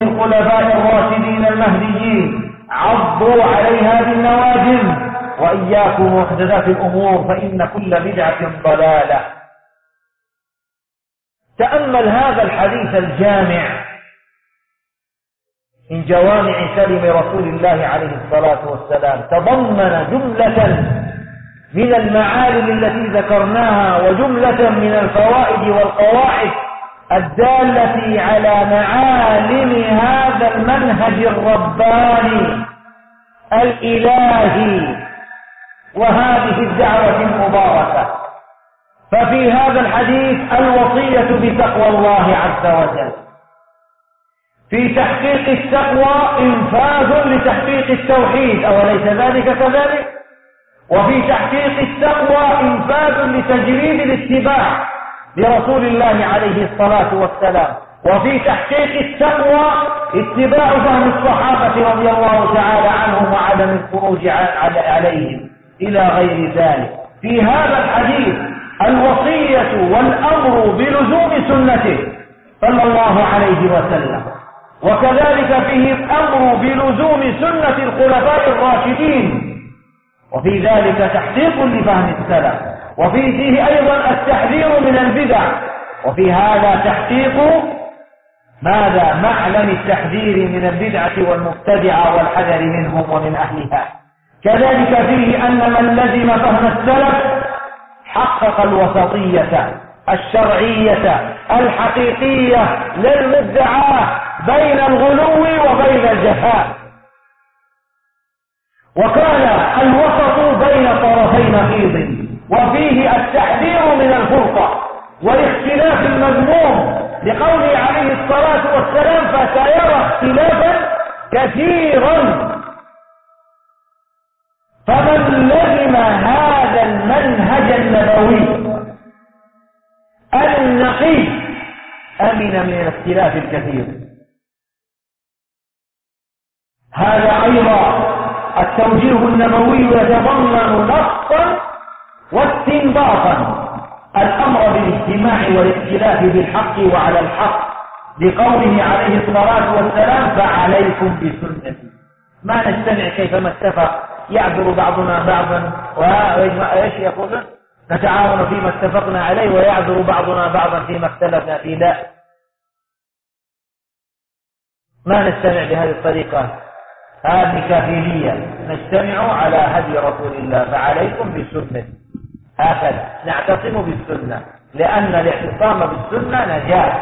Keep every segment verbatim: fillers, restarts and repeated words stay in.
الخلفاء الراشدين المهديين عضوا عليها بالنواجذ، وإياكم محدثات الأمور فإن كل بدعة ضلالة. تأمل هذا الحديث الجامع من جوامع كلم رسول الله عليه الصلاة والسلام، تضمن جملة من المعالم التي ذكرناها وجملة من الفوائد والقواعد الدالة على معالم هذا المنهج الرباني الإلهي وهذه الدعوة المباركة. ففي هذا الحديث الوصية بتقوى الله عز وجل، في تحقيق التقوى إنفاذ لتحقيق التوحيد، أوليس ذلك كذلك؟ وفي تحقيق التقوى إنفاذ لتجريد الاتباع لرسول الله عليه الصلاة والسلام، وفي تحقيق التقوى اتباع فهم الصحابة رضي الله تعالى عنهم وعدم الخروج عليهم إلى غير ذلك. في هذا الحديث الوصية والأمر بلزوم سنته صلى الله عليه وسلم، وكذلك فيه الأمر بلزوم سنة الخلفاء الراشدين، وفي ذلك تحقيق لفهم السلف، وفي فيه أيضا التحذير من البدع، وفي هذا تحقيق ماذا؟ معلم التحذير من البدعة والمبتدعة والحذر منهم ومن أهلها. كذلك فيه أن من لزم فهم السلف حقق الوسطية الشرعية الحقيقية للمدعاة بين الغلو وبين الجفاء، وكان الوسط بين طرفي نقيض، وفيه التحذير من الفرقة والاختلاف المذموم، لقوله عليه الصلاة والسلام فسيرى اختلافا كثيرا. فمن لزم هذا المنهج النبوي النقي أمن من الاختلاف الكثير. هذا أيضا التوجيه النبوي يتضمن نصا واستنباطا الأمر بالاجتماع والاختلاف بالحق وعلى الحق، لقوله عليه الصلاة والسلام فعليكم بسنتي. ما نجتمع كيفما اتفق، يعذر بعضنا بعضا وإيش يقولون نتعاون فيما اتفقنا عليه ويعذر بعضنا بعضا فيما اختلفنا فيه. لا، ما نجتمع بهذه الطريقة، هذه كافرية. نجتمع على هدي رسول الله فعليكم بسنة، هكذا نعتصم بالسنة، لأن الاعتصام بالسنة نجاة.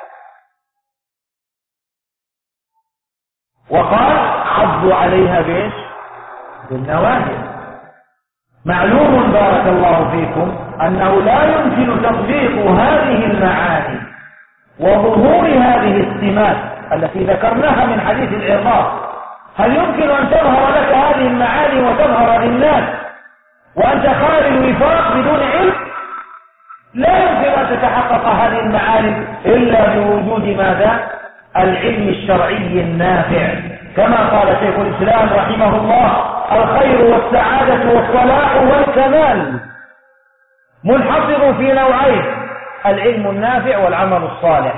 وقال عضوا عليها بإيش؟ بالنواجذ. معلوم بارك الله فيكم أنه لا يمكن تطبيق هذه المعاني وظهور هذه السمات التي ذكرناها من حديث العظام. هل يمكن أن تظهر لك هذه المعاني وتظهر للناس وأنت خارج الوفاق بدون علم؟ لا يمكن أن تتحقق هذه المعاني إلا بوجود ماذا؟ العلم الشرعي النافع، كما قال شيخ الإسلام رحمه الله الخير والسعادة والصلاح والكمال منحصر في نوعين: العلم النافع والعمل الصالح.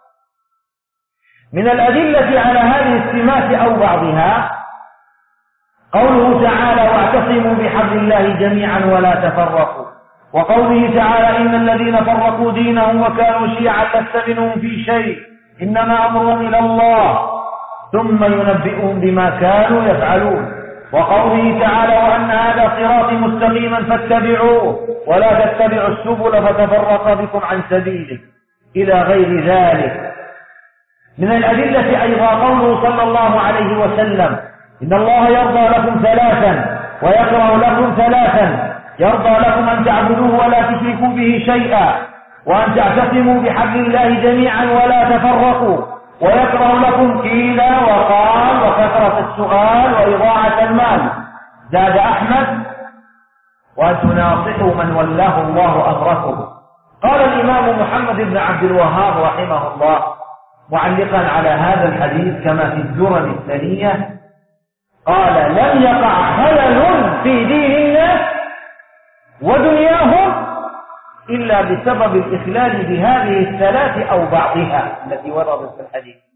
من الأدلة على هذه السمات أو بعضها قوله تعالى واعتصموا بحبل الله جميعا ولا تفرقوا، وقوله تعالى إن الذين فرقوا دينهم وكانوا شيعا لست منهم في شيء إنما أمرهم إلى الله ثم ينبئهم بما كانوا يفعلون، وقوله تعالى وأن هذا صراطي مستقيما فاتبعوه ولا تتبعوا السبل فتفرق بكم عن سبيله إلى غير ذلك. من الأدلة أيضا قوله صلى الله عليه وسلم إن الله يرضى لكم ثلاثا ويكره لكم ثلاثا: يرضى لكم أن تعبدوه ولا تشركوا به شيئا، وأن تعتصموا بحبل الله جميعا ولا تفرقوا، ويكره لكم قيل وقال وكثرة السؤال وإضاعة المال. زاد أحمد وأن تناصحوا من ولاه الله أمركم. قال الإمام محمد بن عبد الوهاب رحمه الله معلقا على هذا الحديث كما في الدرر الثانية قال لم يقع خلل في دين الناس ودنياهم إلا بسبب الإخلال بهذه الثلاث أو بعضها التي وردت في الحديث.